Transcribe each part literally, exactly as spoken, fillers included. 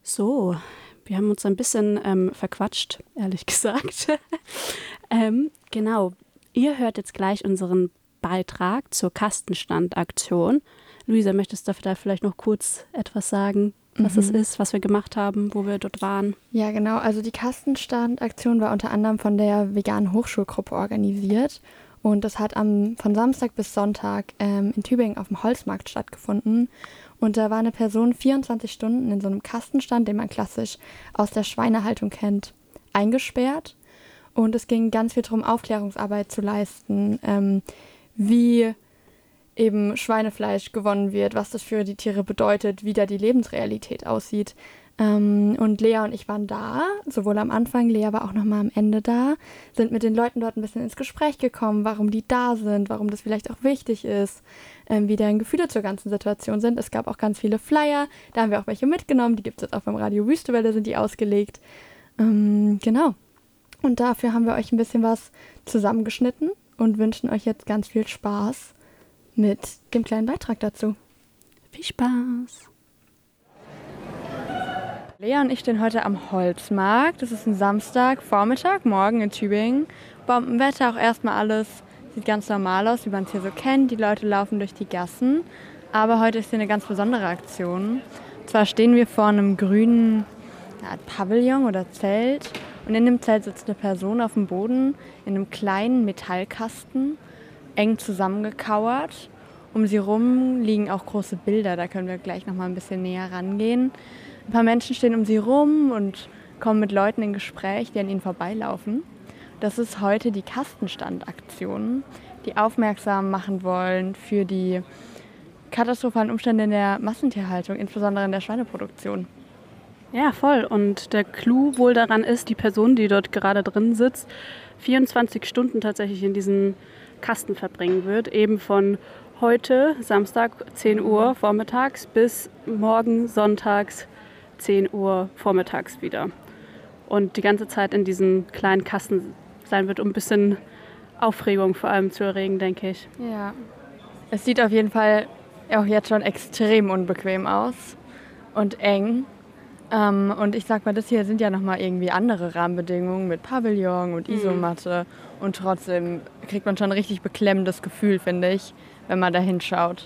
So, wir haben uns ein bisschen ähm, verquatscht, ehrlich gesagt. ähm, genau, ihr hört jetzt gleich unseren Beitrag zur Kastenstandaktion. Luisa, möchtest du da vielleicht noch kurz etwas sagen, was mhm. es ist, was wir gemacht haben, wo wir dort waren? Ja, genau. Also die Kastenstandaktion war unter anderem von der Veganen Hochschulgruppe organisiert. Und das hat am, von Samstag bis Sonntag ähm, in Tübingen auf dem Holzmarkt stattgefunden. Und da war eine Person vierundzwanzig Stunden in so einem Kastenstand, den man klassisch aus der Schweinehaltung kennt, eingesperrt. Und es ging ganz viel darum, Aufklärungsarbeit zu leisten, ähm, wie eben Schweinefleisch gewonnen wird, was das für die Tiere bedeutet, wie da die Lebensrealität aussieht. Ähm, und Lea und ich waren da, sowohl am Anfang, Lea war auch nochmal am Ende da, sind mit den Leuten dort ein bisschen ins Gespräch gekommen, warum die da sind, warum das vielleicht auch wichtig ist, ähm, wie deren Gefühle zur ganzen Situation sind. Es gab auch ganz viele Flyer, da haben wir auch welche mitgenommen, die gibt es jetzt auch beim Radio Wüstewelle, sind die ausgelegt. Ähm, genau. Und dafür haben wir euch ein bisschen was zusammengeschnitten und wünschen euch jetzt ganz viel Spaß mit dem kleinen Beitrag dazu. Viel Spaß! Lea und ich stehen heute am Holzmarkt. Es ist ein Samstagvormittag, morgen in Tübingen. Bombenwetter, auch erstmal alles sieht ganz normal aus, wie man es hier so kennt. Die Leute laufen durch die Gassen. Aber heute ist hier eine ganz besondere Aktion. Und zwar stehen wir vor einem grünen ja, Pavillon oder Zelt. Und in dem Zelt sitzt eine Person auf dem Boden in einem kleinen Metallkasten, eng zusammengekauert. Um sie rum liegen auch große Bilder, da können wir gleich noch mal ein bisschen näher rangehen. Ein paar Menschen stehen um sie rum und kommen mit Leuten in Gespräch, die an ihnen vorbeilaufen. Das ist heute die Kastenstandaktion, die aufmerksam machen wollen für die katastrophalen Umstände in der Massentierhaltung, insbesondere in der Schweineproduktion. Ja, voll. Und der Clou wohl daran ist, die Person, die dort gerade drin sitzt, vierundzwanzig Stunden tatsächlich in diesem Kasten verbringen wird, eben von heute, Samstag, zehn Uhr vormittags, bis morgen, sonntags, zehn Uhr vormittags wieder. Und die ganze Zeit in diesem kleinen Kasten sein wird, um ein bisschen Aufregung vor allem zu erregen, denke ich. Ja, es sieht auf jeden Fall auch jetzt schon extrem unbequem aus und eng. Ähm, und ich sag mal, das hier sind ja nochmal irgendwie andere Rahmenbedingungen mit Pavillon und Isomatte. Mhm. Und trotzdem kriegt man schon ein richtig beklemmendes Gefühl, finde ich, wenn man da hinschaut.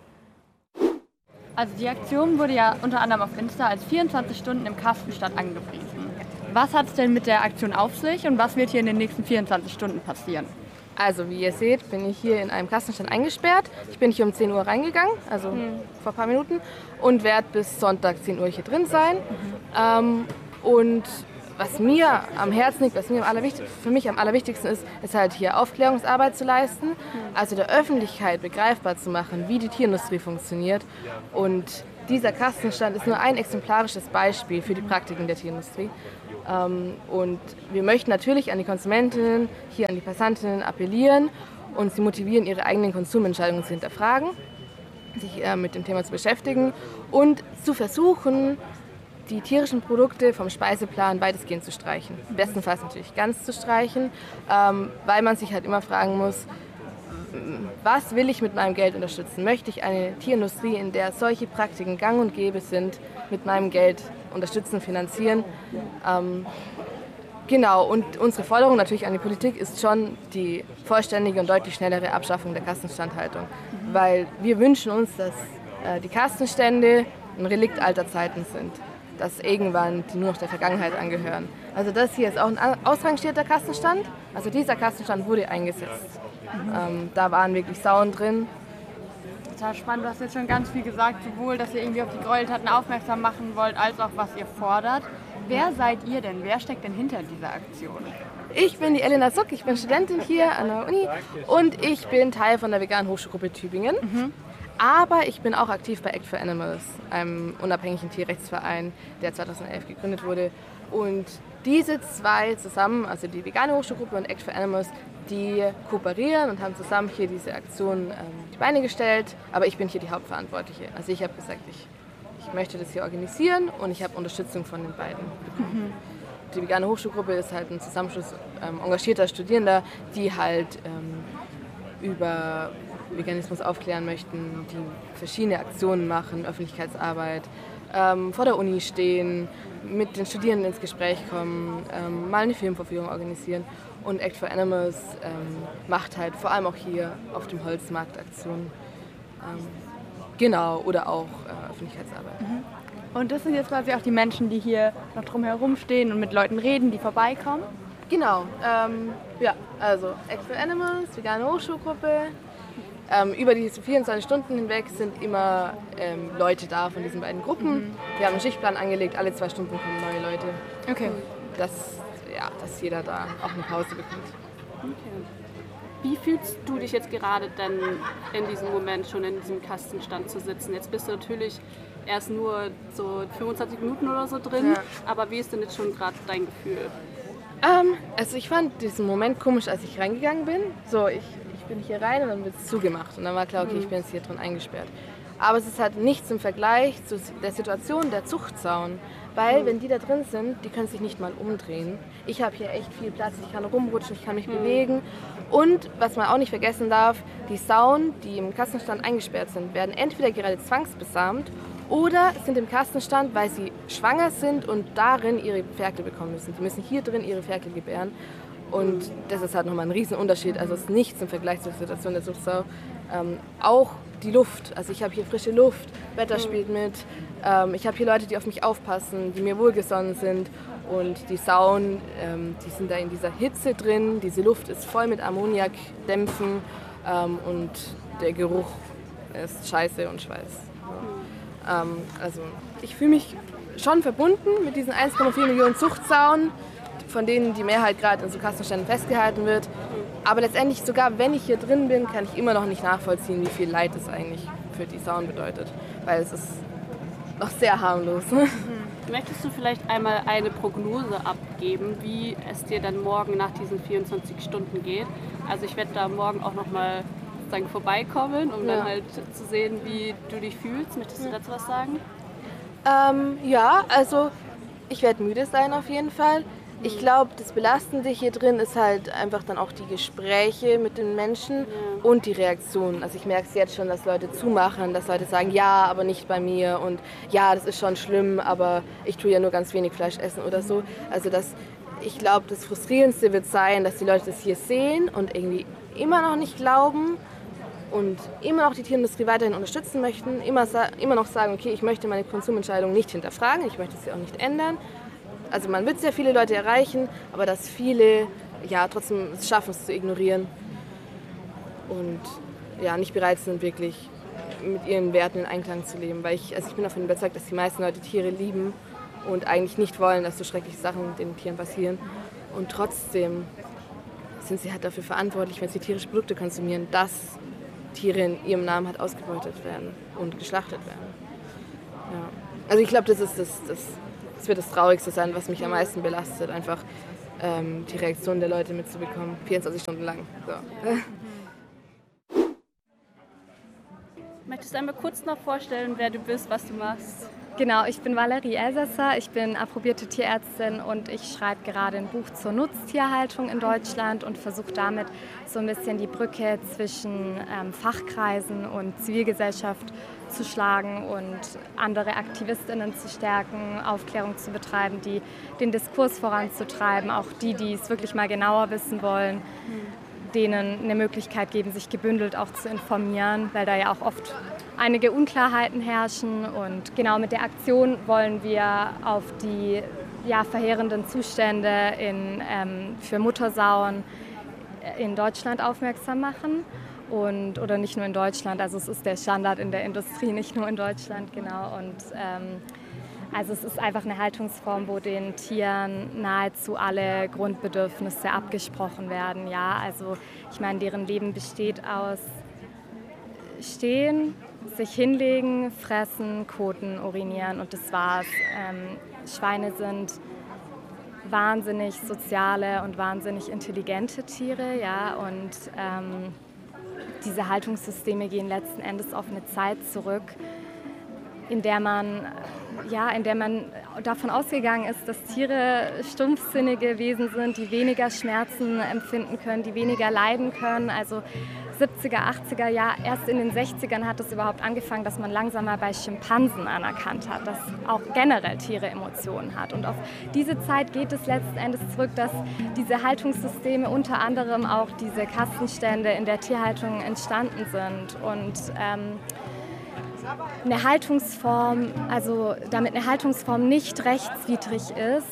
Also die Aktion wurde ja unter anderem auf Insta als vierundzwanzig Stunden im Kastenstand angepriesen. Was hat es denn mit der Aktion auf sich und was wird hier in den nächsten vierundzwanzig Stunden passieren? Also wie ihr seht, bin ich hier in einem Kastenstand eingesperrt. Ich bin hier um zehn Uhr reingegangen, also hm. vor ein paar Minuten, und werde bis Sonntag zehn Uhr hier drin sein. Mhm. Ähm, und was mir am Herzen liegt, was mir am allerwichtig, für mich am allerwichtigsten ist, ist halt hier Aufklärungsarbeit zu leisten, mhm. also der Öffentlichkeit begreifbar zu machen, wie die Tierindustrie funktioniert. Und dieser Kastenstand ist nur ein exemplarisches Beispiel für die Praktiken der Tierindustrie. Ähm, und wir möchten natürlich an die Konsumentinnen, hier an die Passantinnen appellieren und sie motivieren, ihre eigenen Konsumentscheidungen zu hinterfragen, sich äh, mit dem Thema zu beschäftigen und zu versuchen, die tierischen Produkte vom Speiseplan weitestgehend zu streichen. Bestenfalls natürlich ganz zu streichen, ähm, weil man sich halt immer fragen muss, was will ich mit meinem Geld unterstützen? Möchte ich eine Tierindustrie, in der solche Praktiken gang und gäbe sind, mit meinem Geld unterstützen, finanzieren? Ähm, genau, und unsere Forderung natürlich an die Politik ist schon die vollständige und deutlich schnellere Abschaffung der Kastenstandhaltung. Mhm. Weil wir wünschen uns, dass äh, die Kastenstände ein Relikt alter Zeiten sind. Dass irgendwann die nur noch der Vergangenheit angehören. Also das hier ist auch ein ausrangierter Kastenstand. Also dieser Kastenstand wurde eingesetzt. Mhm. Ähm, da waren wirklich Sauen drin. Total spannend. Du hast jetzt schon ganz viel gesagt, sowohl, dass ihr irgendwie auf die Gräueltaten aufmerksam machen wollt, als auch, was ihr fordert. Wer seid ihr denn? Wer steckt denn hinter dieser Aktion? Ich bin die Elena Zuck, ich bin Studentin hier an der Uni und ich bin Teil von der Veganen Hochschulgruppe Tübingen. Mhm. Aber ich bin auch aktiv bei Act for Animals, einem unabhängigen Tierrechtsverein, der zweitausendelf gegründet wurde. Und diese zwei zusammen, also die Vegane Hochschulgruppe und Act for Animals, die kooperieren und haben zusammen hier diese Aktion ähm, die Beine gestellt. Aber ich bin hier die Hauptverantwortliche. Also ich habe gesagt, ich, ich möchte das hier organisieren und ich habe Unterstützung von den beiden bekommen. Mhm. Die Vegane Hochschulgruppe ist halt ein Zusammenschluss ähm, engagierter Studierender, die halt ähm, über Veganismus aufklären möchten, die verschiedene Aktionen machen, Öffentlichkeitsarbeit, ähm, vor der Uni stehen, mit den Studierenden ins Gespräch kommen, ähm, mal eine Filmvorführung organisieren. Und Act for Animals ähm, macht halt vor allem auch hier auf dem Holzmarkt Aktionen. Ähm, genau, oder auch äh, Öffentlichkeitsarbeit. Mhm. Und das sind jetzt quasi auch die Menschen, die hier noch drumherum stehen und mit Leuten reden, die vorbeikommen? Genau, ähm, ja, also Act for Animals, vegane Hochschulgruppe. Ähm, über die vierundzwanzig Stunden hinweg sind immer ähm, Leute da von diesen beiden Gruppen. Mhm. Wir haben einen Schichtplan angelegt, alle zwei Stunden kommen neue Leute. Okay. Das, ja, dass jeder da auch eine Pause bekommt. Okay. Wie fühlst du dich jetzt gerade denn in diesem Moment schon in diesem Kastenstand zu sitzen? Jetzt bist du natürlich erst nur so fünfundzwanzig Minuten oder so drin, ja. Aber wie ist denn jetzt schon gerade dein Gefühl? Ähm, also ich fand diesen Moment komisch, als ich reingegangen bin. So, ich, ich bin hier rein und dann wird es zugemacht. Und dann war klar, okay, ich bin jetzt hier drin eingesperrt. Aber es ist halt nichts im Vergleich zu der Situation der Zuchtzaun. Weil, wenn die da drin sind, die können sich nicht mal umdrehen. Ich habe hier echt viel Platz, ich kann rumrutschen, ich kann mich mhm. bewegen. Und, was man auch nicht vergessen darf, die Sauen, die im Kastenstand eingesperrt sind, werden entweder gerade zwangsbesamt oder sind im Kastenstand, weil sie schwanger sind und darin ihre Ferkel bekommen müssen. Die müssen hier drin ihre Ferkel gebären. Und das ist halt nochmal ein Riesenunterschied. Also es ist nichts im Vergleich zur Situation der Zuchtsau. Ähm, auch die Luft. Also ich habe hier frische Luft, Wetter spielt mit. Ähm, ich habe hier Leute, die auf mich aufpassen, die mir wohlgesonnen sind. Und die Sauen, ähm, die sind da in dieser Hitze drin. Diese Luft ist voll mit Ammoniakdämpfen ähm, und der Geruch ist Scheiße und Schweiß. Ja. Ähm, also ich fühle mich schon verbunden mit diesen eins Komma vier Millionen Zuchtsauen, von denen die Mehrheit gerade in so Kastenständen festgehalten wird. Aber letztendlich, sogar wenn ich hier drin bin, kann ich immer noch nicht nachvollziehen, wie viel Leid es eigentlich für die Sauen bedeutet. Weil es ist noch sehr harmlos. Möchtest du vielleicht einmal eine Prognose abgeben, wie es dir dann morgen nach diesen vierundzwanzig Stunden geht? Also ich werde da morgen auch nochmal sozusagen vorbeikommen, um ja. dann halt zu sehen, wie du dich fühlst. Möchtest du dazu was sagen? Ähm, ja, also ich werde müde sein auf jeden Fall. Ich glaube, das Belastende hier drin ist halt einfach dann auch die Gespräche mit den Menschen ja. und die Reaktionen. Also ich merke es jetzt schon, dass Leute zumachen, dass Leute sagen, ja, aber nicht bei mir und ja, das ist schon schlimm, aber ich tue ja nur ganz wenig Fleisch essen oder so. Also das, ich glaube, das Frustrierendste wird sein, dass die Leute das hier sehen und irgendwie immer noch nicht glauben und immer noch die Tierindustrie weiterhin unterstützen möchten, immer, immer noch sagen, okay, ich möchte meine Konsumentscheidung nicht hinterfragen, ich möchte sie auch nicht ändern. Also man wird sehr viele Leute erreichen, aber dass viele ja, trotzdem es schaffen, es zu ignorieren und ja, nicht bereit sind, wirklich mit ihren Werten in Einklang zu leben. Weil ich, also ich bin davon überzeugt, dass die meisten Leute Tiere lieben und eigentlich nicht wollen, dass so schreckliche Sachen den Tieren passieren. Und trotzdem sind sie halt dafür verantwortlich, wenn sie tierische Produkte konsumieren, dass Tiere in ihrem Namen halt ausgebeutet werden und geschlachtet werden. Ja. Also ich glaube, das ist das, das Das wird das Traurigste sein, was mich am meisten belastet, einfach ähm, die Reaktion der Leute mitzubekommen, vierundzwanzig Stunden lang. So. Möchtest du einmal kurz noch vorstellen, wer du bist, was du machst? Genau, ich bin Valerie Elsasser, ich bin approbierte Tierärztin und ich schreibe gerade ein Buch zur Nutztierhaltung in Deutschland und versuche damit so ein bisschen die Brücke zwischen ähm, Fachkreisen und Zivilgesellschaft zu schlagen und andere AktivistInnen zu stärken, Aufklärung zu betreiben, die den Diskurs voranzutreiben, auch die, die es wirklich mal genauer wissen wollen, mhm. denen eine Möglichkeit geben, sich gebündelt auch zu informieren, weil da ja auch oft einige Unklarheiten herrschen. Und genau mit der Aktion wollen wir auf die ja, verheerenden Zustände in, ähm, für Muttersauen in Deutschland aufmerksam machen. Und, oder nicht nur in Deutschland, also es ist der Standard in der Industrie, nicht nur in Deutschland, genau. Und ähm, also es ist einfach eine Haltungsform, wo den Tieren nahezu alle Grundbedürfnisse abgesprochen werden. Ja, also ich meine, deren Leben besteht aus Stehen, sich hinlegen, fressen, koten, urinieren und das war's. Ähm, Schweine sind wahnsinnig soziale und wahnsinnig intelligente Tiere, ja, und ähm, diese Haltungssysteme gehen letzten Endes auf eine Zeit zurück, in der man, ja, in der man davon ausgegangen ist, dass Tiere stumpfsinnige Wesen sind, die weniger Schmerzen empfinden können, die weniger leiden können. Also siebziger, achtziger Jahr, erst in den sechzigern hat es überhaupt angefangen, dass man langsam mal bei Schimpansen anerkannt hat, dass auch generell Tiere Emotionen hat. Und auf diese Zeit geht es letzten Endes zurück, dass diese Haltungssysteme, unter anderem auch diese Kastenstände in der Tierhaltung entstanden sind. Und ähm, eine Haltungsform, also damit eine Haltungsform nicht rechtswidrig ist,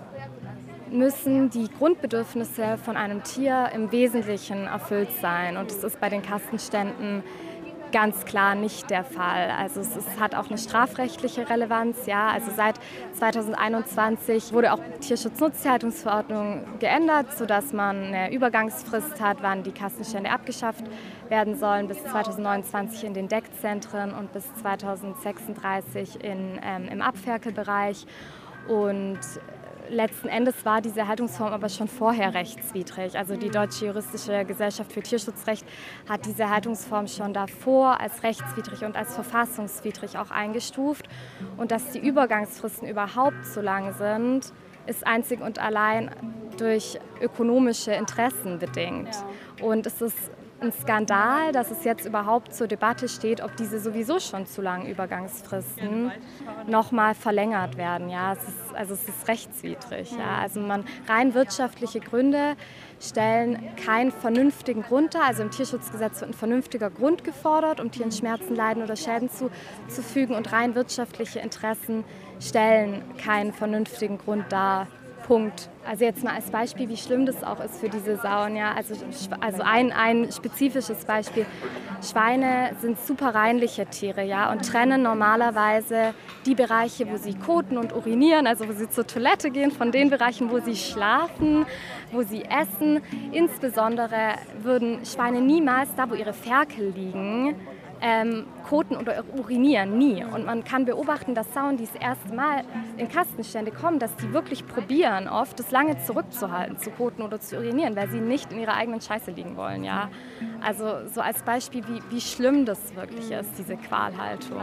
müssen die Grundbedürfnisse von einem Tier im Wesentlichen erfüllt sein. Und das ist bei den Kastenständen ganz klar nicht der Fall. Also es ist, hat auch eine strafrechtliche Relevanz. Ja? Also seit zweitausendeinundzwanzig wurde auch die Tierschutz-Nutztierhaltungsverordnung geändert, sodass man eine Übergangsfrist hat, wann die Kastenstände abgeschafft werden sollen, bis zweitausendneunundzwanzig in den Deckzentren und bis zweitausendsechsunddreißig in, ähm, im Abferkelbereich. Und letzten Endes war diese Haltungsform aber schon vorher rechtswidrig. Also die Deutsche Juristische Gesellschaft für Tierschutzrecht hat diese Haltungsform schon davor als rechtswidrig und als verfassungswidrig auch eingestuft. Und dass die Übergangsfristen überhaupt so lang sind, ist einzig und allein durch ökonomische Interessen bedingt. Und es ist ein Skandal, dass es jetzt überhaupt zur Debatte steht, ob diese sowieso schon zu langen Übergangsfristen nochmal verlängert werden. Ja, es ist, also es ist rechtswidrig. Ja. Also man, rein wirtschaftliche Gründe stellen keinen vernünftigen Grund dar. Also im Tierschutzgesetz wird ein vernünftiger Grund gefordert, um Tieren Schmerzen, Leiden oder Schäden zuzufügen. Und rein wirtschaftliche Interessen stellen keinen vernünftigen Grund dar. Punkt. Also jetzt mal als Beispiel, wie schlimm das auch ist für diese Sauen. Ja? Also, also ein, ein spezifisches Beispiel. Schweine sind super reinliche Tiere, ja, und trennen normalerweise die Bereiche, wo sie koten und urinieren, also wo sie zur Toilette gehen, von den Bereichen, wo sie schlafen, wo sie essen. Insbesondere würden Schweine niemals da, wo ihre Ferkel liegen, Ähm, koten oder urinieren, nie. Und man kann beobachten, dass Sauen, die das erste Mal in Kastenstände kommen, dass die wirklich probieren, oft das lange zurückzuhalten, zu koten oder zu urinieren, weil sie nicht in ihrer eigenen Scheiße liegen wollen. Ja? Also so als Beispiel, wie, wie schlimm das wirklich ist, diese Qualhaltung.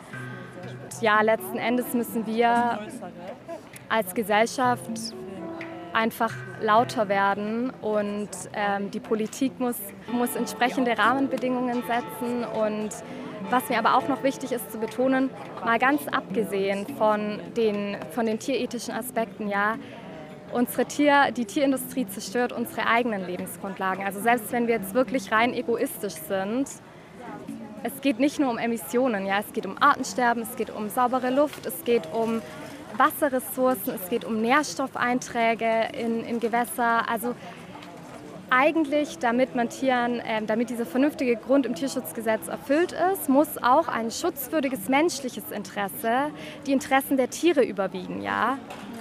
Und ja, letzten Endes müssen wir als Gesellschaft einfach lauter werden und ähm, die Politik muss, muss entsprechende Rahmenbedingungen setzen. Und was mir aber auch noch wichtig ist zu betonen, mal ganz abgesehen von den, von den tierethischen Aspekten, ja, unsere Tier, die Tierindustrie zerstört unsere eigenen Lebensgrundlagen. Also selbst wenn wir jetzt wirklich rein egoistisch sind, es geht nicht nur um Emissionen, ja, es geht um Artensterben, es geht um saubere Luft, es geht um Wasserressourcen, es geht um Nährstoffeinträge in, in Gewässer. Also eigentlich, damit man Tieren, äh, damit dieser vernünftige Grund im Tierschutzgesetz erfüllt ist, muss auch ein schutzwürdiges menschliches Interesse die Interessen der Tiere überwiegen, ja.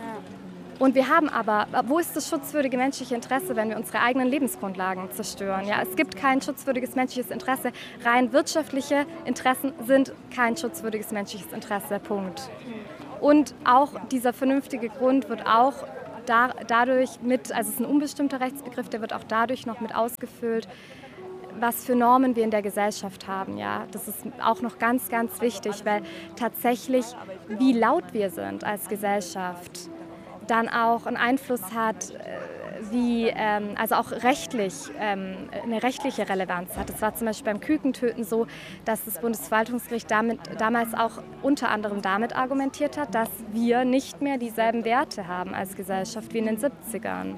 Und wir haben aber, wo ist das schutzwürdige menschliche Interesse, wenn wir unsere eigenen Lebensgrundlagen zerstören? Ja, es gibt kein schutzwürdiges menschliches Interesse. Rein wirtschaftliche Interessen sind kein schutzwürdiges menschliches Interesse, Punkt. Und auch dieser vernünftige Grund wird auch da, dadurch mit, also es ist ein unbestimmter Rechtsbegriff, der wird auch dadurch noch mit ausgefüllt, was für Normen wir in der Gesellschaft haben. Ja? Das ist auch noch ganz, ganz wichtig, weil tatsächlich, wie laut wir sind als Gesellschaft, dann auch einen Einfluss hat, wie, ähm, also auch rechtlich, ähm, eine rechtliche Relevanz hat. Es war zum Beispiel beim Kükentöten so, dass das Bundesverwaltungsgericht damit, damals auch unter anderem damit argumentiert hat, dass wir nicht mehr dieselben Werte haben als Gesellschaft wie in den siebzigern.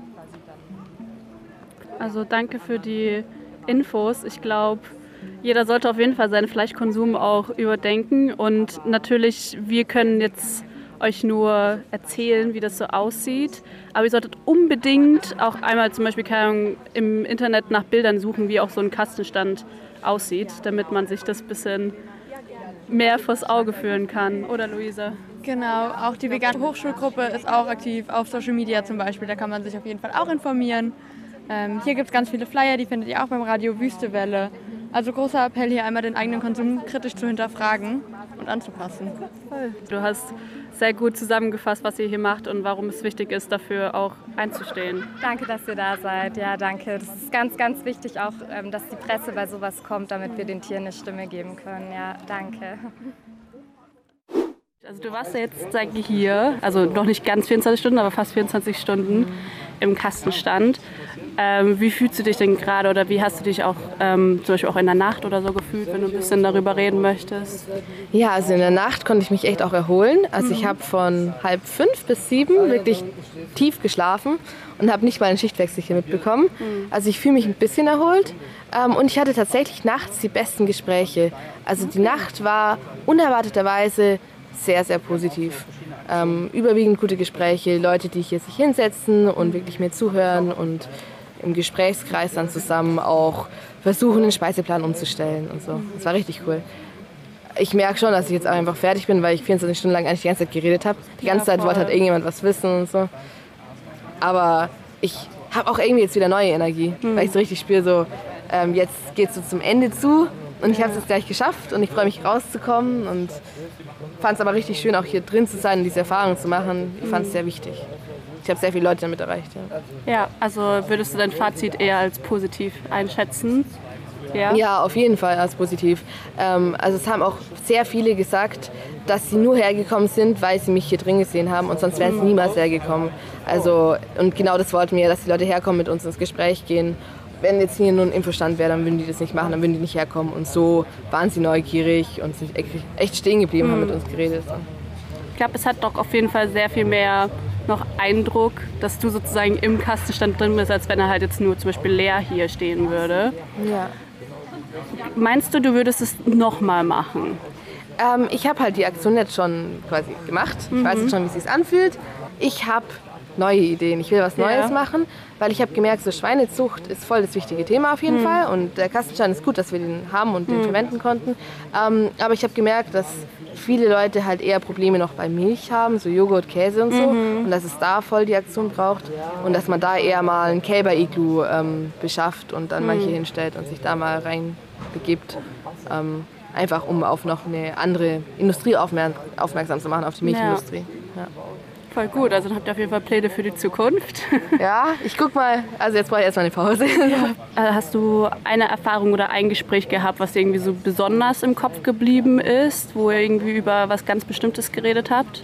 Also danke für die Infos. Ich glaube, jeder sollte auf jeden Fall seinen Fleischkonsum auch überdenken. Und natürlich, wir können jetzt euch nur erzählen, wie das so aussieht. Aber ihr solltet unbedingt auch einmal zum Beispiel keine Ahnung, im Internet nach Bildern suchen, wie auch so ein Kastenstand aussieht, damit man sich das ein bisschen mehr vors Auge führen kann. Oder Luisa? Genau, auch die vegane Hochschulgruppe ist auch aktiv auf Social Media zum Beispiel. Da kann man sich auf jeden Fall auch informieren. Ähm, hier gibt es ganz viele Flyer, die findet ihr auch beim Radio Wüstewelle. Also großer Appell hier einmal den eigenen Konsum kritisch zu hinterfragen und anzupassen. Du hast sehr gut zusammengefasst, was ihr hier macht und warum es wichtig ist, dafür auch einzustehen. Danke, dass ihr da seid. Ja, danke. Das ist ganz, ganz wichtig auch, dass die Presse bei sowas kommt, damit wir den Tieren eine Stimme geben können. Ja, danke. Also du warst ja jetzt, sag ich, hier, also noch nicht ganz vierundzwanzig Stunden, aber fast vierundzwanzig Stunden im Kastenstand. Ähm, wie fühlst du dich denn gerade oder wie hast du dich auch ähm, zum Beispiel auch in der Nacht oder so gefühlt, wenn du ein bisschen darüber reden möchtest? Ja, also in der Nacht konnte ich mich echt auch erholen. Also ich habe von halb fünf bis sieben wirklich tief geschlafen und habe nicht mal einen Schichtwechsel hier mitbekommen. Also ich fühle mich ein bisschen erholt ähm, und ich hatte tatsächlich nachts die besten Gespräche. Also die Nacht war unerwarteterweise sehr, sehr positiv. Ähm, überwiegend gute Gespräche, Leute, die hier sich hinsetzen und wirklich mir zuhören und im Gesprächskreis dann zusammen auch versuchen, den Speiseplan umzustellen und so. Das war richtig cool. Ich merke schon, dass ich jetzt einfach fertig bin, weil ich vierundzwanzig Stunden lang eigentlich die ganze Zeit geredet habe. Die ganze Zeit wollte halt irgendjemand was wissen und so. Aber ich habe auch irgendwie jetzt wieder neue Energie, mhm. weil ich so richtig spüre, so ähm, jetzt geht es so zum Ende zu und ich habe es jetzt gleich geschafft und ich freue mich rauszukommen und fand es aber richtig schön, auch hier drin zu sein und diese Erfahrung zu machen. Ich fand es sehr wichtig. Ich habe sehr viele Leute damit erreicht. Ja. ja, also würdest du dein Fazit eher als positiv einschätzen? Ja, ja auf jeden Fall als positiv. Ähm, also es haben auch sehr viele gesagt, dass sie nur hergekommen sind, weil sie mich hier drin gesehen haben und sonst wären sie niemals hergekommen. Also, und genau das wollten wir, dass die Leute herkommen, mit uns ins Gespräch gehen. Wenn jetzt hier nur ein Infostand wäre, dann würden die das nicht machen, dann würden die nicht herkommen. Und so waren sie neugierig und sind echt stehen geblieben, mhm. haben mit uns geredet. Ich glaube, es hat doch auf jeden Fall sehr viel mehr noch Eindruck, dass du sozusagen im Kastenstand drin bist, als wenn er halt jetzt nur zum Beispiel leer hier stehen würde. Ja. Meinst du, du würdest es nochmal machen? Ähm, ich habe halt die Aktion jetzt schon quasi gemacht. Ich mhm. weiß jetzt schon, wie es sich anfühlt. Ich habe neue Ideen. Ich will was Neues ja. machen, weil ich habe gemerkt, so Schweinezucht ist voll das wichtige Thema auf jeden mhm. Fall. Und der Kastenstand ist gut, dass wir den haben und den mhm. verwenden konnten. Ähm, aber ich habe gemerkt, dass viele Leute halt eher Probleme noch bei Milch haben, so Joghurt, Käse und so. Mhm. Und dass es da voll die Aktion braucht. Und dass man da eher mal ein Kälber-Iglu ähm, beschafft und dann mhm. mal hier hinstellt und sich da mal reinbegibt. Ähm, einfach um auf noch eine andere Industrie aufmerksam zu machen, auf die Milchindustrie. Ja. Ja. Voll gut, also dann habt ihr auf jeden Fall Pläne für die Zukunft. Ja, ich guck mal, also jetzt brauche ich erstmal eine Pause. Ja. Hast du eine Erfahrung oder ein Gespräch gehabt, was dir irgendwie so besonders im Kopf geblieben ist, wo ihr irgendwie über was ganz Bestimmtes geredet habt?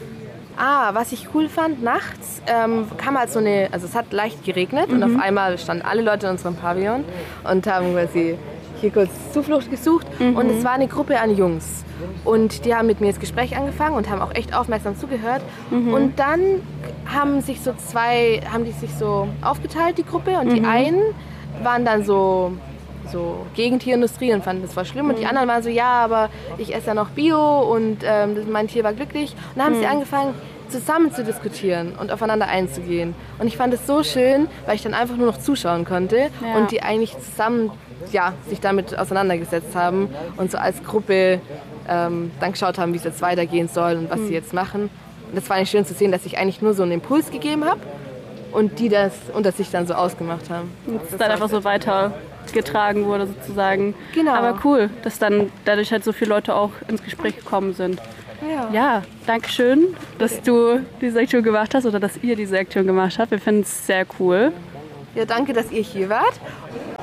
Ah, was ich cool fand, nachts ähm, kam halt so eine, also es hat leicht geregnet mhm. und auf einmal standen alle Leute in unserem Pavillon und haben quasi hier kurz Zuflucht gesucht mhm. und es war eine Gruppe an Jungs und die haben mit mir das Gespräch angefangen und haben auch echt aufmerksam zugehört mhm. und dann haben sich so zwei, haben die sich so aufgeteilt, die Gruppe, und mhm. die einen waren dann so, so gegen Tierindustrie und fanden das voll schlimm mhm. und die anderen waren so, ja, aber ich esse ja noch Bio und ähm, mein Tier war glücklich und dann haben mhm. sie angefangen, zusammen zu diskutieren und aufeinander einzugehen. Und ich fand es so schön, weil ich dann einfach nur noch zuschauen konnte ja. und die eigentlich zusammen ja, sich damit auseinandergesetzt haben und so als Gruppe ähm, dann geschaut haben, wie es jetzt weitergehen soll und was mhm. sie jetzt machen. Und das war eigentlich schön zu sehen, dass ich eigentlich nur so einen Impuls gegeben habe und die das unter sich dann so ausgemacht haben. Und es dann einfach so weitergetragen wurde sozusagen. Genau. Aber cool, dass dann dadurch halt so viele Leute auch ins Gespräch gekommen sind. Ja. Ja, danke schön, dass du diese Aktion gemacht hast oder dass ihr diese Aktion gemacht habt. Wir finden es sehr cool. Ja, danke, dass ihr hier wart.